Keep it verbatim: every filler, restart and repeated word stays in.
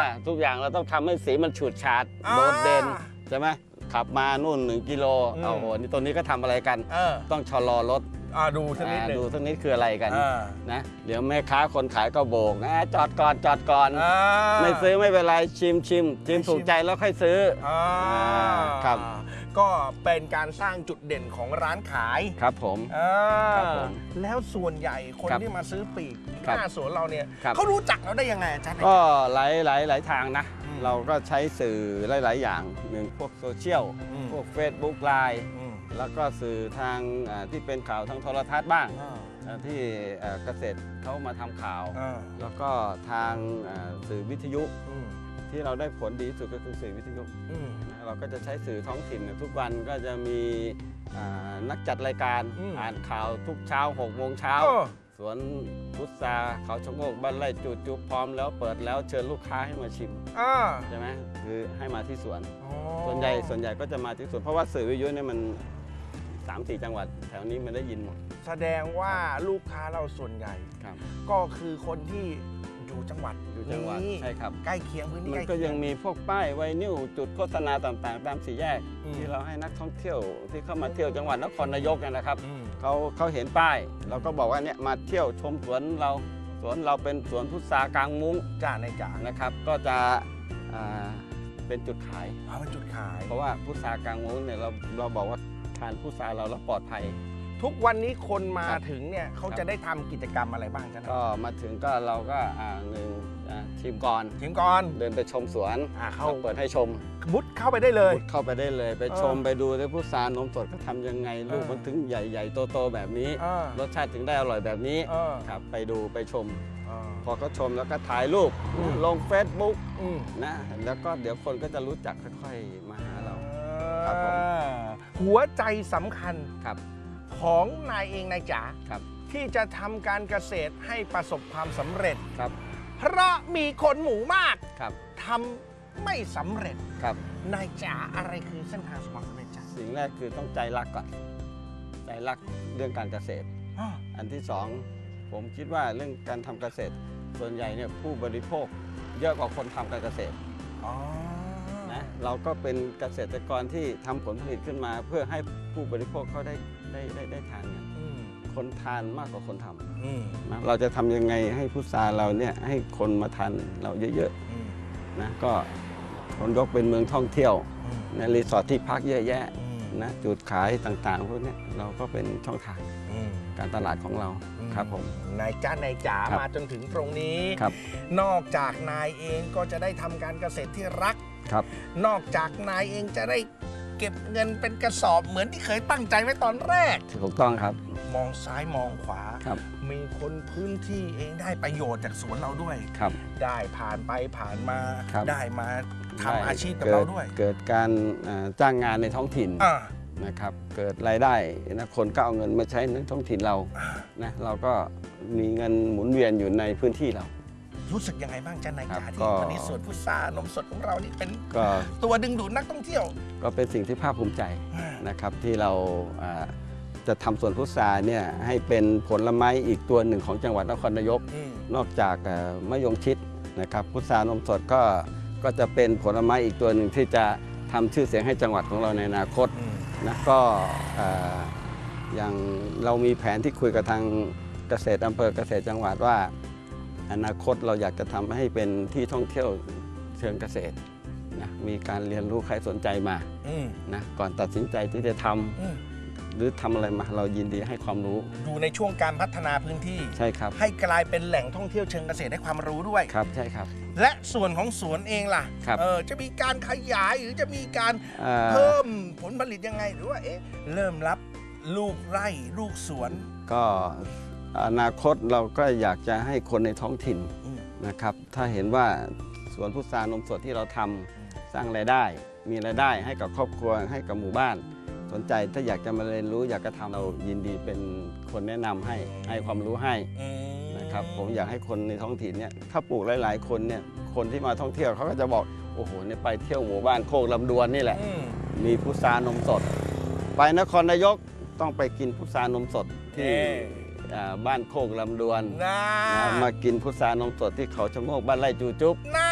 ทุกอย่างเราต้องทำให้สีมันฉูดฉาดโดดเด่นใช่ไหมขับมานู่นหนึ่งกิโลเอาโหนี่ตัวนี้ก็ทำอะไรกันต้องชะลอรถดูสักนิดดูสักนิดคืออะไรกันนะเดี๋ยวแม่ค้าคนขายก็โบกนะจอดก่อนจอดก่อนไม่ซื้อไม่เป็นไรชิมชิมชิมถูกใจแล้วค่อยซื้อครับก็เป็นการสร้างจุดเด่นของร้านขายครับผมแล้วส่วนใหญ่คนที่มาซื้อปีกหน้าสวนเราเนี่ยเขารู้จักเราได้ยังไงอาจารย์ก็หลายหลายหลายทางนะเราก็ใช้สื่อหลายๆอย่างหนึ่งพวกโซเชียลพวก Facebook ไลน์แล้วก็สื่อทางที่เป็นข่าวทางโทรทัศน์บ้างที่เกษตรเขามาทำข่าวแล้วก็ทางสื่อวิทยุที่เราได้ผลดีสุดก็คือสื่อวิทยุเราก็จะใช้สื่อท้องถิ่นทุกวันก็จะมีนักจัดรายการอ่านข่าวทุกเช้าหกโมงเช้าสวนพุทราเขาชะโงกบ้านไร่จุจุพร้อมแล้วเปิดแล้วเชิญลูกค้าให้มาชิมใช่ไหมคือให้มาที่สวนส่วนใหญ่ส่วนใหญ่ก็จะมาที่สวนเพราะว่าสื่อวิทยุเนี่ยมันสามสี่จังหวัดแถวนี้มันได้ยินหมดแสดงว่าลูกค้าเราส่วนใหญ่ก็คือคนที่อยู่จังหวัดอยู่จังหวัดใช่ครับใกล้เคียงพื้นที่มันก็ยังมีพวกป้ายไวนิลจุดโฆษณาต่างๆตามสี่แยกที่เราให้นักท่องเที่ยวที่เข้ามาเที่ยวจังหวัดนครนายกนะครับเขาเขาเห็นป้ายเราก็บอกว่าเนี่ยมาเที่ยวชมสวนเราสวนเราเป็นสวนพุทรากลางมุ้งจ่าในจ่านะครับก็จะเป็นจุดขายเป็นจุดขายเพราะว่าพุทรากลางมุ้งเนี่ยเราเราบอกว่าทานพุทราเราแล้วปลอดภัยทุกวันนี้คนมาถึงเนี่ยเขาจะได้ทำกิจกรรมอะไรบ้างกันก็มาถึงก็เราก็หนึ่งทีมก่อนทีมก่อนเดินไปชมสวนเขาเปิดให้ชมมุดเข้าไปได้เลยเข้าไปได้เลยไปชมไปดูที่พุทรานมสดเขาทำยังไงลูกมันถึงใหญ่ๆโตๆแบบนี้รสชาติถึงได้อร่อยแบบนี้ครับไปดูไปชมพอเขาชมแล้วก็ถ่ายรูปลง เฟซบุ๊ก นะแล้วก็เดี๋ยวคนก็จะรู้จักค่อยๆมาหาเราครับผมหัวใจสำคัญครับของนายเองนายจ๋าที่จะทำการเกษตรให้ประสบความสำเร็จครับเพราะมีคนหมู่มากครับทำไม่สำเร็จครับนายจ๋าอะไรคือเส้นทางความสำเร็จจ๋าสิ่งแรกคือต้องใจรักก่อนใจรักเรื่องการเกษตรอันที่สองผมคิดว่าเรื่องการทำเกษตรส่วนใหญ่เนี่ยผู้บริโภคเยอะกว่าคนทำการเกษตรนะเราก็เป็นเกษตรกรที่ทำผลผลิตขึ้นมาเพื่อให้ผู้บริโภคเขาได้ได้ได้ได้ทานกันคนทานมากกว่าคนทำนะเราจะทำยังไงให้พุทราเราเนี่ยให้คนมาทานเราเยอะๆนะก็คนยกเป็นเมืองท่องเที่ยวในรีสอร์ทที่พักเยอะแยะนะจุดขายต่างๆพวกนี้เราก็เป็นช่องทางการตลาดของเราครับผมนายจ้านายจ๋ามาจนถึงตรงนี้นอกจากนายเองก็จะได้ทำการเกษตรที่รักครับนอกจากนายเองจะได้เก็บเงินเป็นกระสอบเหมือนที่เคยตั้งใจไว้ตอนแรกถูกต้องครับมองซ้ายมองขวามีคนพื้นที่เองได้ประโยชน์จากสวนเราด้วยครับได้ผ่านไปผ่านมาได้มาทำอาชีพกับเราด้วยเกิดการจ้างงานในท้องถิ่นนะครับเกิดรายได้นะคนก็เอาเงินมาใช้ในท้องถิ่นเรานะเราก็มีเงินหมุนเวียนอยู่ในพื้นที่เรารู้สึกยังไงบ้างจ๊ะนายจ๋าที่วันนี้สวนพุทรานมสดของเรานี่เป็นตัวดึงดูดนักท่องเที่ยวก็เป็นสิ่งที่ภาคภูมิใจนะครับที่เราจะทำสวนพุทราเนี่ยให้เป็นผลไม้อีกตัวหนึ่งของจังหวัดนครนายกนอกจากมะยงชิดนะครับพุทรานมสดก็ก็จะเป็นผลไม้อีกตัวหนึ่งที่จะทำชื่อเสียงให้จังหวัดของเราในอนาคตนะก็อย่างเรามีแผนที่คุยกับทางเกษตรอำเภอเกษตรจังหวัดว่าอนาคตเราอยากจะทำให้เป็นที่ท่องเที่ยวเชิงเกษตรนะมีการเรียนรู้ใครสนใจมานะก่อนตัดสินใจที่จะทำหรือทำอะไรมาเรายินดีให้ความรู้ดูในช่วงการพัฒนาพื้นที่ใช่ครับให้กลายเป็นแหล่งท่องเที่ยวเชิงเกษตรให้ความรู้ด้วยครับใช่ครับและส่วนของสวนเองล่ะเออจะมีการขยายหรือจะมีการเพิ่มผลผลิตยังไงหรือว่าเอ๊ะเริ่มรับลูกไร่ลูกสวนก็อนาคตเราก็อยากจะให้คนในท้องถิ่นนะครับถ้าเห็นว่าสวนพุทรานมสดที่เราทำสร้างรายได้มีรายได้ให้กับครอบครัวให้กับหมู่บ้านสนใจถ้าอยากจะมาเรียนรู้อยากจะทำเรายินดีเป็นคนแนะนำให้ให้ความรู้ให้นะครับผมอยากให้คนในท้องถิ่นเนี่ยถ้าปลูกหลายๆคนเนี่ยคนที่มาท่องเที่ยวเขาก็จะบอกโอ้โหเนี่ยไปเที่ยวหมู่บ้านโคกลำดวนนี่แหละมีพุทรานมสดไปนครนายกต้องไปกินพุทรานมสดที่บ้านโคกลำดวนมากินพุทรานมสดที่เขาชะโงกบ้านไร่จูจุ๊บน่า